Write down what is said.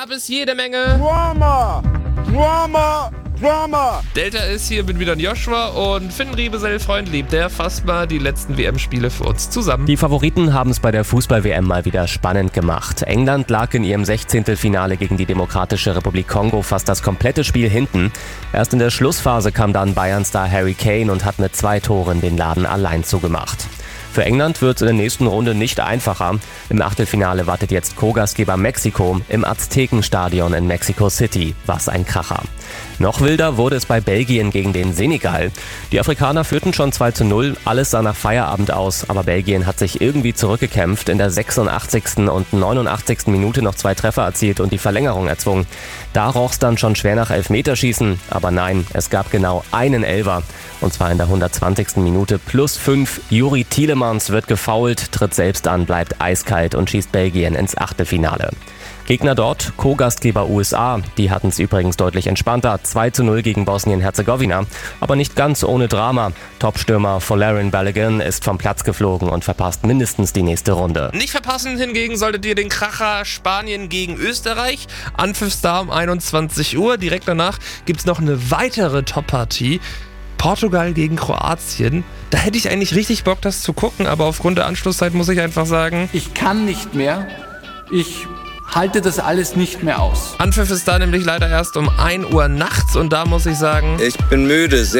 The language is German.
Gab es jede Menge Drama! Delta ist hier, bin wieder ein Joshua und Finn Riebesell, Freund, liebt der fasst mal die letzten WM-Spiele für uns zusammen. Die Favoriten haben es bei der Fußball-WM mal wieder spannend gemacht. England lag in ihrem 16. Finale gegen die Demokratische Republik Kongo fast das komplette Spiel hinten. Erst in der Schlussphase kam dann Bayern-Star Harry Kane und hat mit 2 Toren den Laden allein zugemacht. Für England wird es in der nächsten Runde nicht einfacher. Im Achtelfinale wartet jetzt Co-Gastgeber Mexiko im Aztekenstadion in Mexico City. Was ein Kracher. Noch wilder wurde es bei Belgien gegen den Senegal. Die Afrikaner führten schon 2:0, alles sah nach Feierabend aus, aber Belgien hat sich irgendwie zurückgekämpft, in der 86. und 89. Minute noch 2 Treffer erzielt und die Verlängerung erzwungen. Da roch's dann schon schwer nach Elfmeterschießen, aber nein, es gab genau einen Elfer, und zwar in der 120. Minute +5. Juri Tielemans wird gefoult, tritt selbst an, bleibt eiskalt und schießt Belgien ins Achtelfinale. Gegner dort, Co-Gastgeber USA, die hatten es übrigens deutlich entspannter, 2:0 gegen Bosnien-Herzegowina, aber nicht ganz ohne Drama. Topstürmer Folarin Balogun ist vom Platz geflogen und verpasst mindestens die nächste Runde. Nicht verpassen hingegen solltet ihr den Kracher Spanien gegen Österreich. Anpfiffstar um 21 Uhr. Direkt danach gibt's noch eine weitere Top-Partie. Portugal gegen Kroatien. Da hätte ich eigentlich richtig Bock, das zu gucken, aber aufgrund der Anschlusszeit muss ich einfach sagen, ich kann nicht mehr. Ich halte das alles nicht mehr aus. Anpfiff ist da nämlich leider erst um 1 Uhr nachts und da muss ich sagen, Ich bin müde,